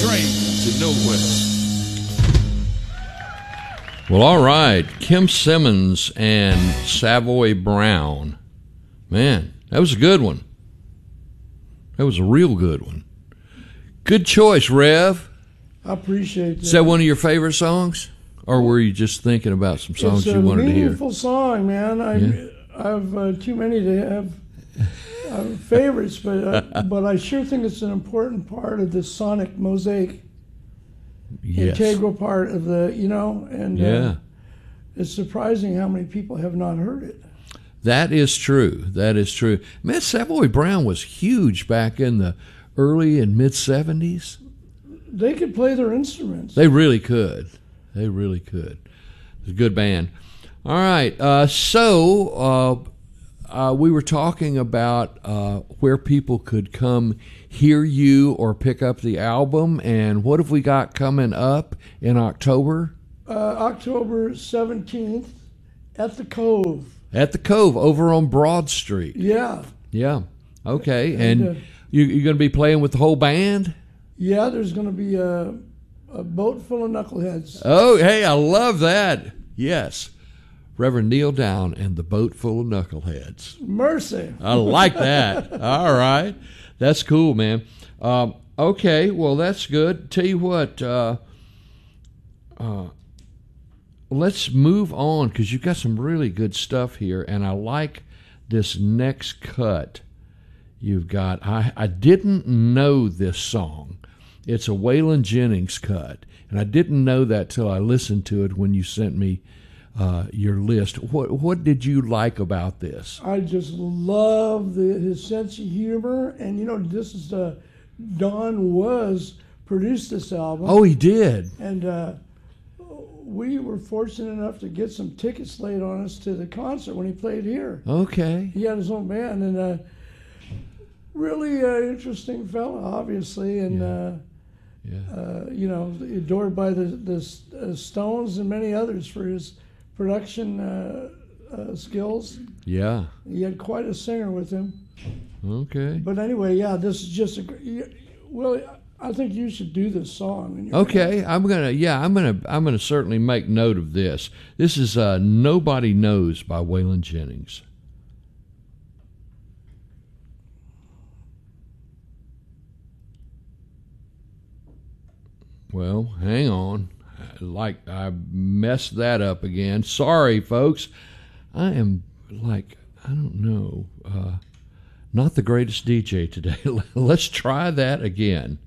train to nowhere. Well, all right. Kim Simmons and Savoy Brown. Man, that was a good one. That was a real good one. Good choice, Rev. I appreciate that. Is that one of your favorite songs? Or were you just thinking about some songs you wanted to hear? It's a meaningful song, man. I've too many to have favorites, but I sure think it's an important part of the sonic mosaic. Yes. Integral part of the, and yeah. It's surprising how many people have not heard it. That is true. That is true. Man, Savoy Brown was huge back in the early and mid-'70s. They could play their instruments. They really could. They really could. It's a good band. All right. So we were talking about where people could come hear you or pick up the album. And what have we got coming up in October? October 17th at the Cove. At the Cove over on Broad Street. Yeah. Yeah. Okay. And you're going to be playing with the whole band? Yeah, there's going to be a boat full of knuckleheads. Oh, hey, I love that. Yes. Reverend Neil Down and the boat full of knuckleheads. Mercy. I like that. All right. That's cool, man. Okay, well, that's good. Tell you what, let's move on because you've got some really good stuff here, and I like this next cut you've got. I didn't know this song. It's a Waylon Jennings cut, and I didn't know that till I listened to it when you sent me your list. What did you like about this? I just love his sense of humor, and this is Don Was produced this album. Oh, he did. And we were fortunate enough to get some tickets laid on us to the concert when he played here. Okay. He had his own band, and really interesting fella, obviously, and adored by the Stones and many others for his production skills. Yeah. He had quite a singer with him. Okay. But anyway, yeah, this is just I think you should do this song. Okay, I'm gonna certainly make note of this. This is "Nobody Knows" by Waylon Jennings. Well, hang on. Like I messed that up again. Sorry, folks. I am I don't know, not the greatest DJ today. Let's try that again.